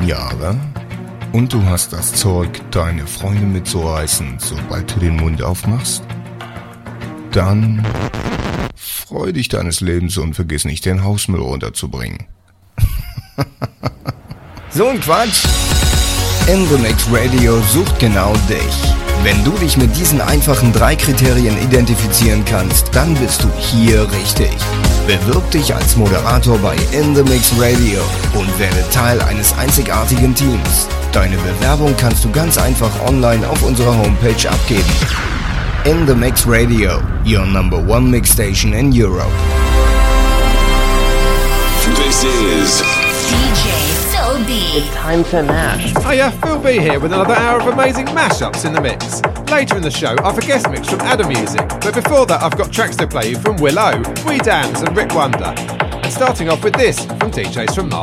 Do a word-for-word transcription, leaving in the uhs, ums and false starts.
sieben Jahre und du hast das Zeug, deine Freunde mitzureißen, sobald du den Mund aufmachst? Dann freu dich deines Lebens und vergiss nicht, den Hausmüll runterzubringen. So ein Quatsch! In the Mix Radio sucht genau dich. Wenn du dich mit diesen einfachen drei Kriterien identifizieren kannst, dann bist du hier richtig. Bewirb dich als Moderator bei In the Mix Radio und werde Teil eines einzigartigen Teams. Deine Bewerbung kannst du ganz einfach online auf unserer Homepage abgeben. In the Mix Radio, your number one mix station in Europe. This is D J Phil B. It's time to mash. Hiya, Phil B here with another hour of amazing mashups in the mix. Later in the show, I've a guest mix from Adam Music, but before that I've got tracks to play you from Willow, We Dance and Rick Wonder. And starting off with this from D Js from Mars.